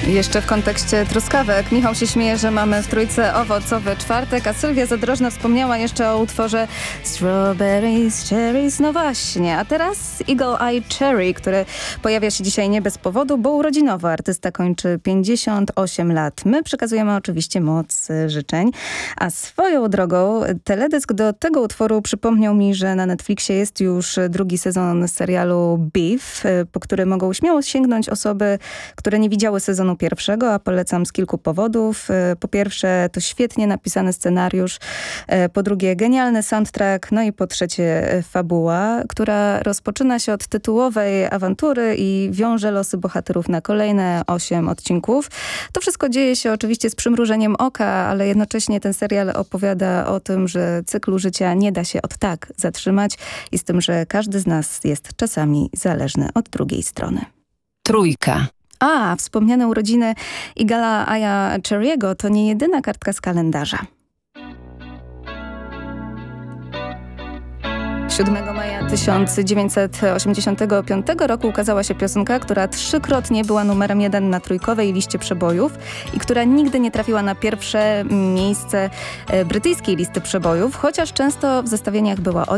Jeszcze w kontekście truskawek. Michał się śmieje, że mamy w trójce owocowy czwartek, a Sylwia Zadrożna wspomniała jeszcze o utworze Strawberries, Cherries. No właśnie, a teraz Eagle Eye Cherry, który pojawia się dzisiaj nie bez powodu, bo urodzinowo artysta kończy 58 lat. My przekazujemy oczywiście moc życzeń, a swoją drogą teledysk do tego utworu przypomniał mi, że na Netflixie jest już drugi sezon serialu Beef, po który mogą śmiało sięgnąć osoby, które nie widziały sezonu pierwszego, a polecam z kilku powodów. Po pierwsze, to świetnie napisany scenariusz, po drugie, genialny soundtrack, no i po trzecie, fabuła, która rozpoczyna się od tytułowej awantury i wiąże losy bohaterów na kolejne 8 odcinków. To wszystko dzieje się oczywiście z przymrużeniem oka, ale jednocześnie ten serial opowiada o tym, że cyklu życia nie da się od tak zatrzymać i z tym, że każdy z nas jest czasami zależny od drugiej strony. Trójka. A, wspomniane urodziny Eagle'a Eye'a Cherry'ego to nie jedyna kartka z kalendarza. 7 maja 1985 roku ukazała się piosenka, która 3-krotnie była numerem 1 na trójkowej liście przebojów i która nigdy nie trafiła na pierwsze miejsce brytyjskiej listy przebojów, chociaż często w zestawieniach była o